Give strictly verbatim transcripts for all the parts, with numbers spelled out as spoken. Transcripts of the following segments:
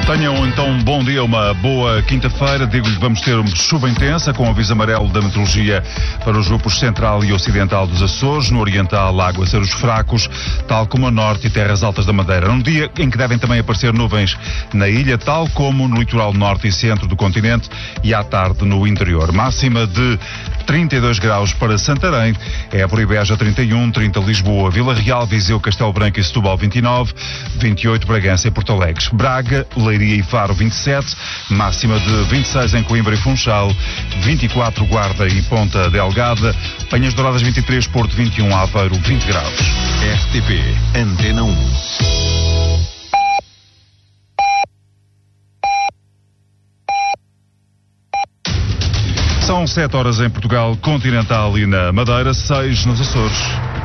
Tenham então um bom dia, uma boa quinta-feira. Digo-lhe, vamos ter chuva intensa com aviso amarelo da meteorologia para os grupos central e ocidental dos Açores. No oriental, aguaceiros fracos, tal como a norte e terras altas da Madeira. Num dia em que devem também aparecer nuvens na ilha, tal como no litoral norte e centro do continente e à tarde no interior. Máxima de trinta e dois graus para Santarém, Évora e Beja trinta e um, trinta Lisboa, Vila Real, Viseu, Castelo Branco e Setúbal vinte e nove, vinte e oito Bragança e Porto Alegre. Braga, Leiria e Faro vinte e sete, máxima de vinte e seis em Coimbra e Funchal, vinte e quatro Guarda e Ponta Delgada, Penhas Douradas vinte e três, Porto vinte e um, Aveiro vinte graus. R T P Antena um. São sete horas em Portugal continental e na Madeira, seis nos Açores.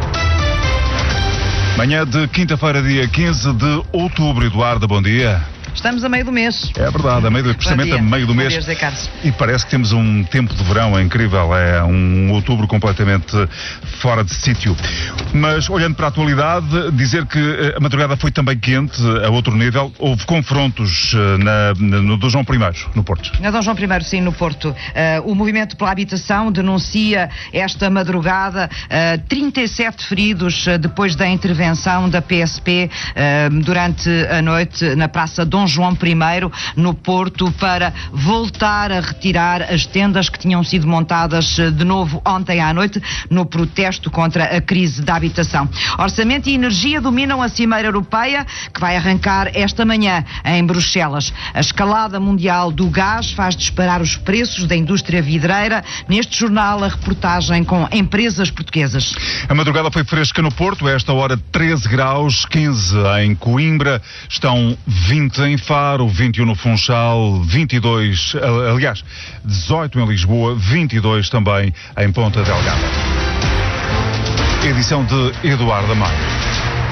Manhã de quinta-feira, dia quinze de outubro. Eduardo, bom dia. Estamos a meio do mês. É verdade, a meio do, precisamente a meio do mês. Bom dia, José Carlos. E parece que temos um tempo de verão incrível, é um outubro completamente fora de sítio. Mas, olhando para a atualidade, dizer que a madrugada foi também quente, a outro nível. Houve confrontos na, na, no Dom João I, no Porto. Na Dom João I, sim, no Porto. Uh, o Movimento pela Habitação denuncia esta madrugada uh, trinta e sete feridos uh, depois da intervenção da P S P uh, durante a noite na Praça Dom João I, no Porto, para voltar a retirar as tendas que tinham sido montadas de novo ontem à noite no protesto contra a crise da habitação. Orçamento e energia dominam a Cimeira Europeia, que vai arrancar esta manhã em Bruxelas. A escalada mundial do gás faz disparar os preços da indústria vidreira. Neste jornal, a reportagem com empresas portuguesas. A madrugada foi fresca no Porto, a esta hora treze graus, quinze em Coimbra, estão vinte em Faro, vinte e um no Funchal, vinte e dois, aliás, dezoito em Lisboa, vinte e dois também em Ponta Delgada. Edição de Eduardo Amaro.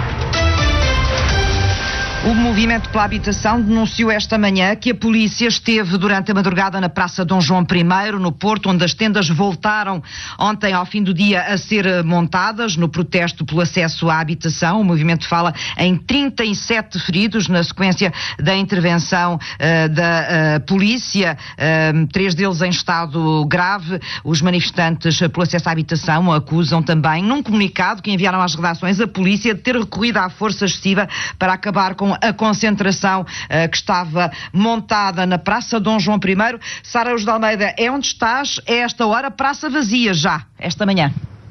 O Movimento pela Habitação denunciou esta manhã que a polícia esteve durante a madrugada na Praça Dom João I, no Porto, onde as tendas voltaram ontem ao fim do dia a ser montadas no protesto pelo acesso à habitação. O movimento fala em trinta e sete feridos na sequência da intervenção uh, da uh, polícia, uh, três deles em estado grave. Os manifestantes pelo acesso à habitação acusam também, num comunicado que enviaram às redações, a polícia de ter recorrido à força excessiva para acabar com a concentração uh, que estava montada na Praça Dom João I. Sara Araújo de Almeida, é onde estás? É esta hora, praça vazia já, esta manhã.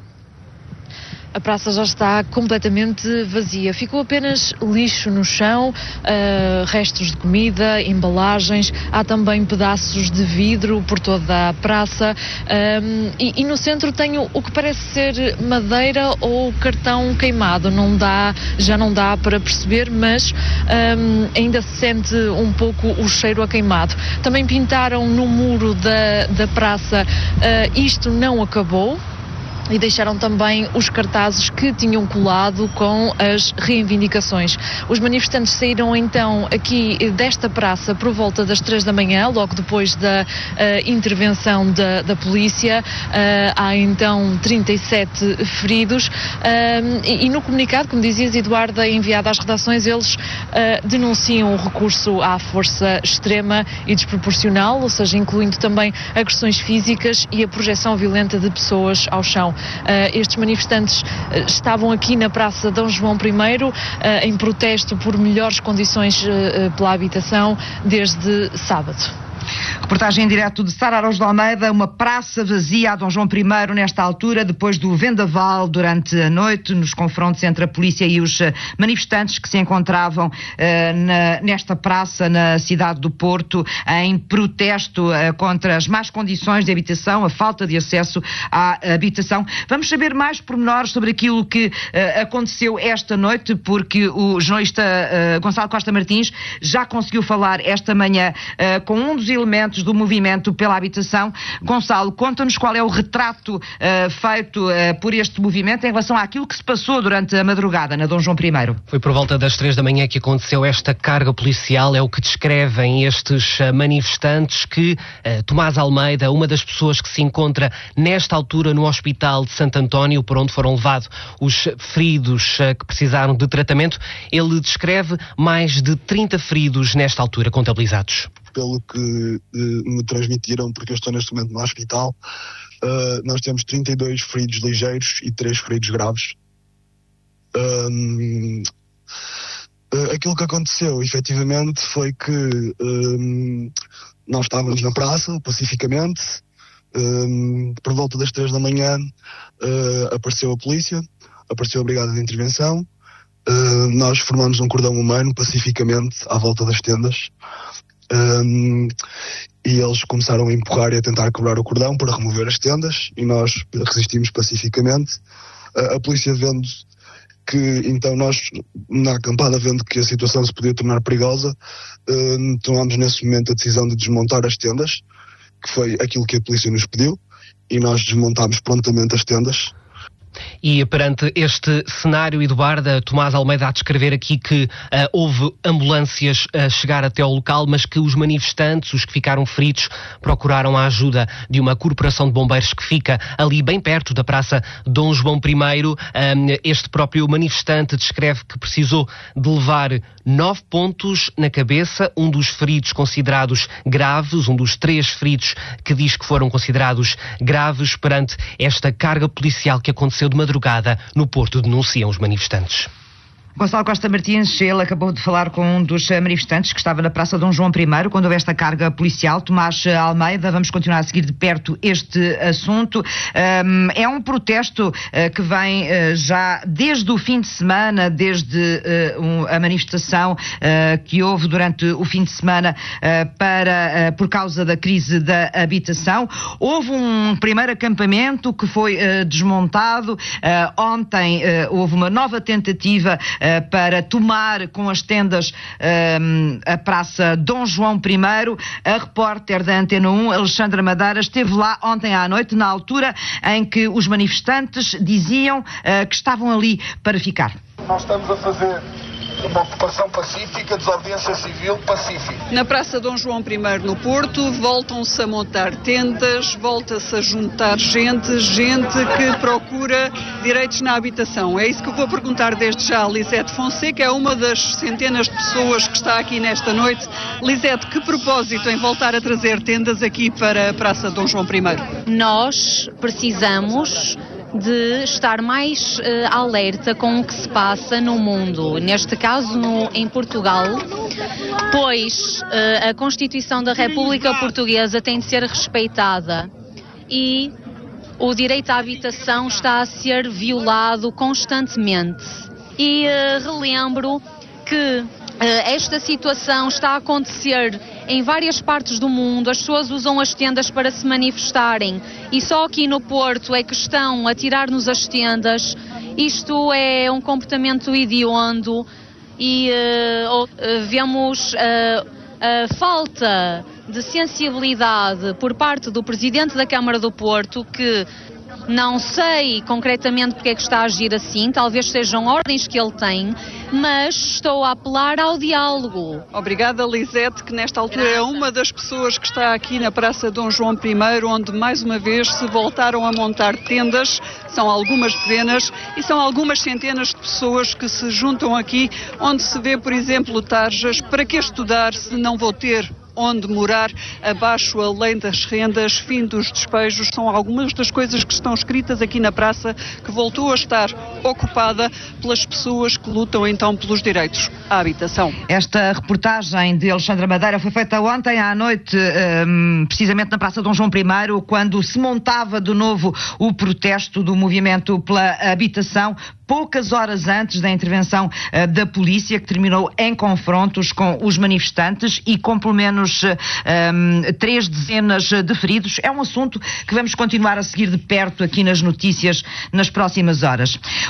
A praça já está completamente vazia. Ficou apenas lixo no chão, uh, restos de comida, embalagens. Há também pedaços de vidro por toda a praça. Um, e, e no centro tenho o que parece ser madeira ou cartão queimado. Não dá, já não dá para perceber, mas um, ainda se sente um pouco o cheiro a queimado. Também pintaram no muro da, da praça uh, isto não acabou. E deixaram também os cartazes que tinham colado com as reivindicações. Os manifestantes saíram então aqui desta praça por volta das três da manhã, logo depois da uh, intervenção da, da polícia. Uh, há então trinta e sete feridos. Uh, e, e no comunicado, como dizias, Eduardo, enviado às redações, eles uh, denunciam o recurso à força extrema e desproporcional, ou seja, incluindo também agressões físicas e a projeção violenta de pessoas ao chão. Uh, estes manifestantes uh, estavam aqui na Praça Dom João I uh, em protesto por melhores condições uh, pela habitação desde sábado. Reportagem em direto de Sara Araújo de Almeida, uma praça vazia a Dom João I nesta altura, depois do vendaval durante a noite, nos confrontos entre a polícia e os manifestantes que se encontravam uh, na, nesta praça na cidade do Porto, em protesto uh, contra as más condições de habitação, a falta de acesso à habitação. Vamos saber mais pormenores sobre aquilo que uh, aconteceu esta noite, porque o jornalista uh, Gonçalo Costa Martins já conseguiu falar esta manhã uh, com um dos elementos do movimento pela habitação. Gonçalo, conta-nos qual é o retrato uh, feito uh, por este movimento em relação àquilo que se passou durante a madrugada na Dom João I. Foi por volta das três da manhã que aconteceu esta carga policial, é o que descrevem estes uh, manifestantes que uh, Tomás Almeida, uma das pessoas que se encontra nesta altura no Hospital de Santo António, por onde foram levados os feridos uh, que precisaram de tratamento, ele descreve mais de trinta feridos nesta altura contabilizados. Pelo que uh, me transmitiram, porque eu estou neste momento no hospital, uh, nós temos trinta e dois feridos ligeiros e três feridos graves. Um, uh, aquilo que aconteceu, efetivamente, foi que um, nós estávamos na praça, pacificamente, um, por volta das três da manhã uh, apareceu a polícia, apareceu a brigada de intervenção, uh, nós formamos um cordão humano, pacificamente, à volta das tendas, um, e eles começaram a empurrar e a tentar quebrar o cordão para remover as tendas, e nós resistimos pacificamente. Uh, a polícia, vendo que então nós, na acampada, vendo que a situação se podia tornar perigosa, uh, tomámos nesse momento a decisão de desmontar as tendas, que foi aquilo que a polícia nos pediu, e nós desmontámos prontamente as tendas. E perante este cenário, Eduarda, Tomás Almeida a descrever aqui que uh, houve ambulâncias a chegar até ao local, mas que os manifestantes, os que ficaram feridos, procuraram a ajuda de uma corporação de bombeiros que fica ali bem perto da Praça Dom João I. Um, este próprio manifestante descreve que precisou de levar nove pontos na cabeça, um dos feridos considerados graves, um dos três feridos que diz que foram considerados graves perante esta carga policial que aconteceu de madrugada no Porto, denunciam os manifestantes. Gonçalo Costa Martins, ele acabou de falar com um dos manifestantes que estava na Praça Dom João I quando houve esta carga policial. Tomás Almeida, vamos continuar a seguir de perto este assunto. Um, é um protesto uh, que vem uh, já desde o fim de semana, desde uh, um, a manifestação uh, que houve durante o fim de semana uh, para, uh, por causa da crise da habitação. Houve um primeiro acampamento que foi uh, desmontado. Uh, ontem uh, houve uma nova tentativa uh, para tomar com as tendas um, a Praça Dom João I. A repórter da Antena um, Alexandra Madeira, esteve lá ontem à noite, na altura em que os manifestantes diziam uh, que estavam ali para ficar. Nós estamos a fazer uma ocupação pacífica, desobediência civil pacífica. Na Praça Dom João I no Porto, voltam-se a montar tendas, volta-se a juntar gente, gente que procura direitos na habitação. É isso que eu vou perguntar desde já a Lisete Fonseca, é uma das centenas de pessoas que está aqui nesta noite. Lisete, que propósito em voltar a trazer tendas aqui para a Praça Dom João I? Nós precisamos de estar mais uh, alerta com o que se passa no mundo, neste caso no, em Portugal, pois uh, a Constituição da República Portuguesa tem de ser respeitada e o direito à habitação está a ser violado constantemente. E uh, relembro que uh, esta situação está a acontecer em várias partes do mundo. As pessoas usam as tendas para se manifestarem e só aqui no Porto é que estão a tirar-nos as tendas. Isto é um comportamento hediondo e uh, uh, vemos uh, a falta de sensibilidade por parte do Presidente da Câmara do Porto, que não sei concretamente porque é que está a agir assim, talvez sejam ordens que ele tem, mas estou a apelar ao diálogo. Obrigada, Lisete, que nesta altura Graças. é uma das pessoas que está aqui na Praça Dom João I, onde mais uma vez se voltaram a montar tendas. São algumas dezenas e são algumas centenas de pessoas que se juntam aqui, onde se vê, por exemplo, tarjas: para que estudar se não vou ter onde morar, abaixo a lei das rendas, fim dos despejos. São algumas das coisas que estão escritas aqui na praça, que voltou a estar ocupada pelas pessoas que lutam então pelos direitos à habitação. Esta reportagem de Alexandra Madeira foi feita ontem à noite, um, precisamente na Praça Dom João I, quando se montava de novo o protesto do movimento pela habitação, poucas horas antes da intervenção uh, da polícia, que terminou em confrontos com os manifestantes e com pelo menos um, três dezenas de feridos. É um assunto que vamos continuar a seguir de perto aqui nas notícias nas próximas horas.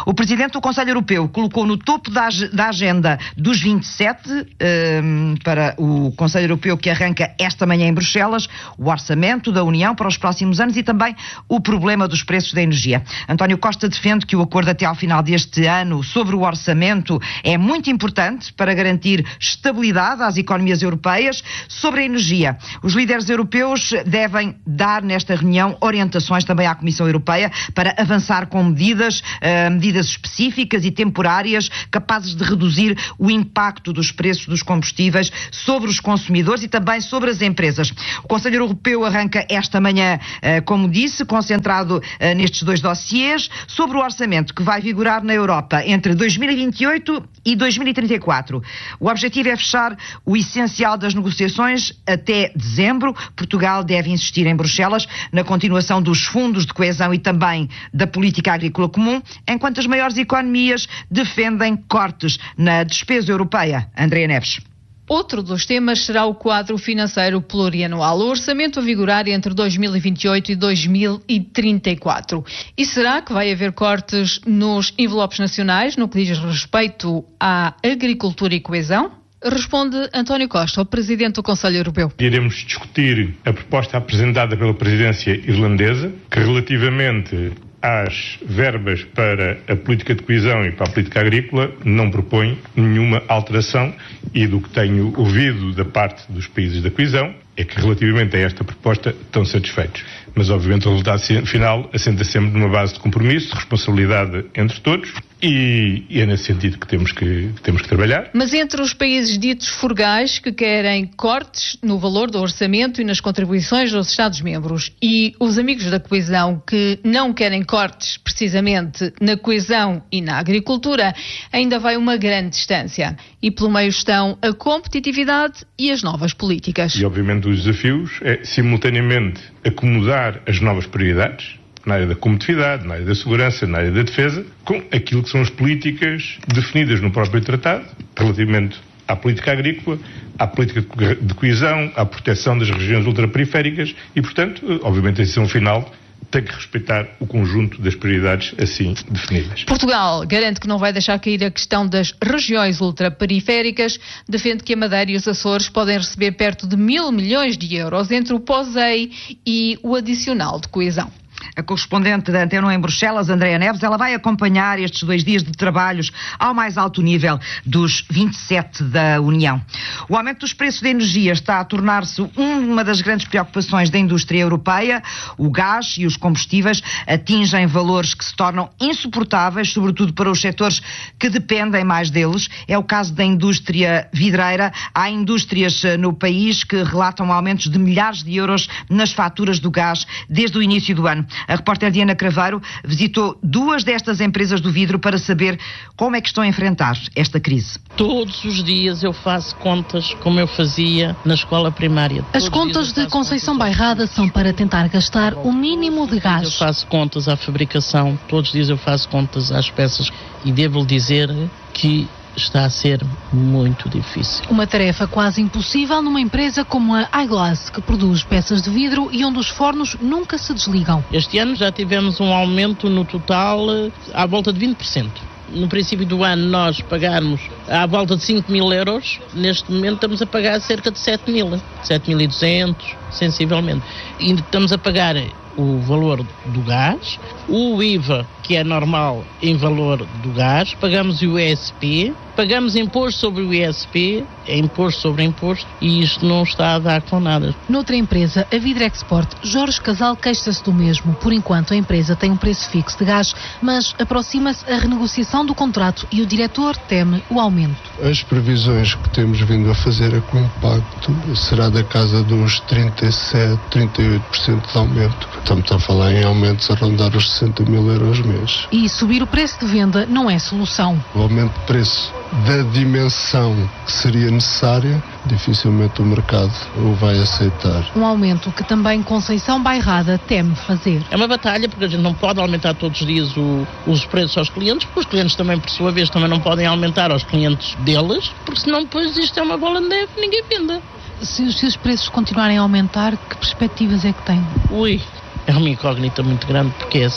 O Presidente do Conselho Europeu colocou no topo da, da agenda dos vinte e sete, um, para o Conselho Europeu que arranca esta manhã em Bruxelas, o orçamento da União para os próximos anos e também o problema dos preços da energia. António Costa defende que o acordo até ao final deste ano sobre o orçamento é muito importante para garantir estabilidade às economias europeias. Sobre a energia, os líderes europeus devem dar nesta reunião orientações também à Comissão Europeia para avançar com medidas, uh, medidas específicas e temporárias capazes de reduzir o impacto dos preços dos combustíveis sobre os consumidores e também sobre as empresas. O Conselho Europeu arranca esta manhã, uh, como disse, concentrado uh, nestes dois dossiês, sobre o orçamento que vai vigorar na Europa entre dois mil e vinte e oito e dois mil e trinta e quatro. O objetivo é fechar o essencial das negociações até dezembro. Portugal deve insistir em Bruxelas na continuação dos fundos de coesão e também da política agrícola comum, enquanto as maiores economias defendem cortes na despesa europeia. Andréa Neves. Outro dos temas será o quadro financeiro plurianual, o orçamento a vigorar entre dois mil e vinte e oito e dois mil e trinta e quatro. E será que vai haver cortes nos envelopes nacionais no que diz respeito à agricultura e coesão? Responde António Costa, o Presidente do Conselho Europeu. Iremos discutir a proposta apresentada pela presidência irlandesa, que relativamente às verbas para a política de coesão e para a política agrícola não propõe nenhuma alteração, e do que tenho ouvido da parte dos países da coesão é que relativamente a esta proposta estão satisfeitos. Mas obviamente o resultado final assenta sempre numa base de compromisso, de responsabilidade entre todos, e, e é nesse sentido que temos que, que temos que trabalhar. Mas entre os países ditos frugais que querem cortes no valor do orçamento e nas contribuições dos Estados-membros e os amigos da coesão que não querem cortes precisamente na coesão e na agricultura, ainda vai uma grande distância. E pelo meio estão a competitividade e as novas políticas. E obviamente os desafios é simultaneamente acomodar as novas prioridades na área da competitividade, na área da segurança, na área da defesa, com aquilo que são as políticas definidas no próprio tratado, relativamente à política agrícola, à política de coesão, à proteção das regiões ultraperiféricas e, portanto, obviamente a decisão final tem que respeitar o conjunto das prioridades assim definidas. Portugal garante que não vai deixar cair a questão das regiões ultraperiféricas, defende que a Madeira e os Açores podem receber perto de mil milhões de euros entre o POSEI e o adicional de coesão. A correspondente da Antena um em Bruxelas, Andréa Neves, ela vai acompanhar estes dois dias de trabalhos ao mais alto nível dos vinte e sete da União. O aumento dos preços da energia está a tornar-se uma das grandes preocupações da indústria europeia. O gás e os combustíveis atingem valores que se tornam insuportáveis, sobretudo para os setores que dependem mais deles. É o caso da indústria vidreira. Há indústrias no país que relatam aumentos de milhares de euros nas faturas do gás desde o início do ano. A repórter Diana Craveiro visitou duas destas empresas do vidro para saber como é que estão a enfrentar esta crise. Todos os dias eu faço contas como eu fazia na escola primária. As contas de Conceição Bairrada são para tentar gastar o mínimo de gás. Eu faço contas à fabricação, todos os dias eu faço contas às peças e devo-lhe dizer que está a ser muito difícil. Uma tarefa quase impossível numa empresa como a iGlass, que produz peças de vidro e onde os fornos nunca se desligam. Este ano já tivemos um aumento no total à volta de vinte por cento. No princípio do ano nós pagarmos à volta de cinco mil euros, neste momento estamos a pagar cerca de sete mil, sete mil e duzentos, sensivelmente. E estamos a pagar o valor do gás, o I V A, que é normal em valor do gás, pagamos o I S P, pagamos imposto sobre o I S P, é imposto sobre imposto, e isto não está a dar com nada. Noutra empresa, a Vidrexport, Jorge Casal queixa-se do mesmo. Por enquanto, a empresa tem um preço fixo de gás, mas aproxima-se a renegociação do contrato e o diretor teme o aumento. As previsões que temos vindo a fazer é que o impacto será da casa de uns trinta e sete, trinta e oito por cento de aumento. Estamos a falar em aumentos a rondar os sessenta mil euros mês. E subir o preço de venda não é solução. O aumento de preço da dimensão que seria necessária, dificilmente o mercado o vai aceitar. Um aumento que também Conceição Bairrada teme fazer. É uma batalha, porque a gente não pode aumentar todos os dias o, os preços aos clientes, porque os clientes também, por sua vez, também não podem aumentar aos clientes deles, porque senão depois isto é uma bola de neve, ninguém venda. Se, se os preços continuarem a aumentar, que perspectivas é que tem? Ui, é uma incógnita muito grande, porque é assim,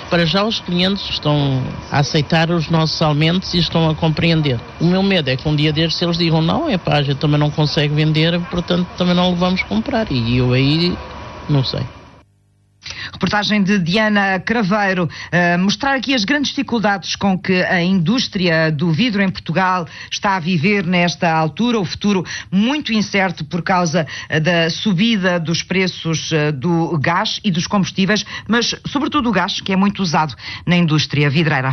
Para já os clientes estão a aceitar os nossos aumentos e estão a compreender. O meu medo é que um dia destes eles digam não, é pá, a gente também não consegue vender, portanto também não vamos comprar. E eu aí não sei. Reportagem de Diana Craveiro, uh, mostrar aqui as grandes dificuldades com que a indústria do vidro em Portugal está a viver nesta altura, o futuro muito incerto por causa uh, da subida dos preços uh, do gás e dos combustíveis, mas sobretudo o gás, que é muito usado na indústria vidreira.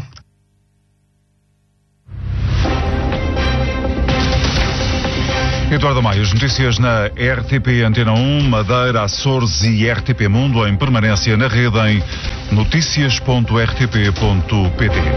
Eduardo Maia, as notícias na R T P Antena um, Madeira, Açores e R T P Mundo em permanência na rede em noticias ponto r t p ponto p t.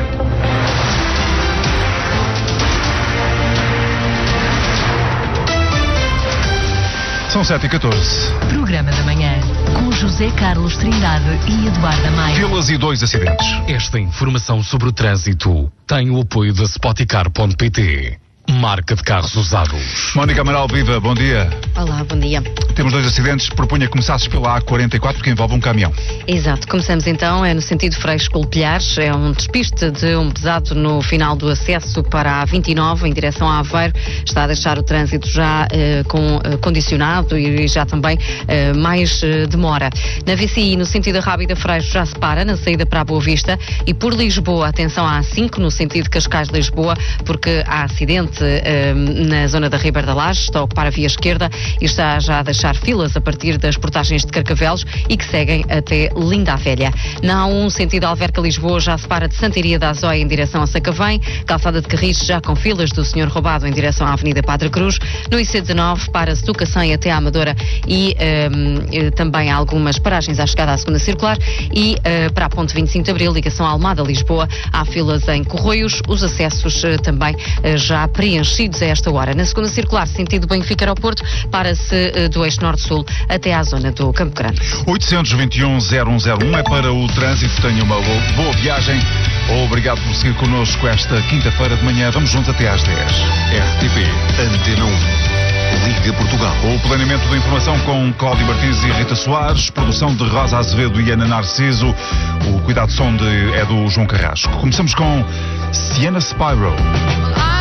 São sete e catorze. Programa da manhã, com José Carlos Trindade e Eduardo Maia. Filas e dois acidentes. Esta informação sobre o trânsito tem o apoio da Spoticar ponto p t. Marca de carros usados. Mónica Amaral, viva, bom dia. Olá, bom dia. Temos dois acidentes, propunha que começasses pela A quarenta e quatro, que envolve um caminhão. Exato, começamos então, é no sentido Freixo-Colpilhares, é um despiste de um pesado no final do acesso para a A vinte e nove, em direção a Aveiro, está a deixar o trânsito já eh, com, eh, condicionado e já também eh, mais eh, demora. Na V C I, no sentido Rábida Freixo, já se para, na saída para a Boa Vista, e por Lisboa, atenção à A cinco, no sentido Cascais-Lisboa, porque há acidente na zona da Ribeira da Laje, está a ocupar a via esquerda e está já a deixar filas a partir das portagens de Carcavelos e que seguem até Linda a Velha. Na A um, sentido Alverca-Lisboa, já se para de Santiria da Azóia em direção a Sacavém, calçada de Carris já com filas do senhor Roubado em direção à Avenida Padre Cruz. No I C dezenove, para-se do Cacém até à Amadora e um, também há algumas paragens à chegada à segunda circular e uh, para a ponte vinte e cinco de Abril, ligação a Almada-Lisboa, há filas em Corroios, os acessos uh, também uh, já preenchidos a esta hora. Na segunda circular, sentido Benfica-Aeroporto, para-se uh, do eixo norte-sul até à zona do Campo Grande. oitocentos e vinte e um, zero um zero um é para o trânsito. Tenha uma boa viagem. Obrigado por seguir connosco esta quinta-feira de manhã. Vamos juntos até às dez. R T P Antena um. Liga Portugal. O planeamento da informação com Cláudio Martins e Rita Soares, produção de Rosa Azevedo e Ana Narciso. O cuidado de som de, é do João Carrasco. Começamos com Sienna Spyro.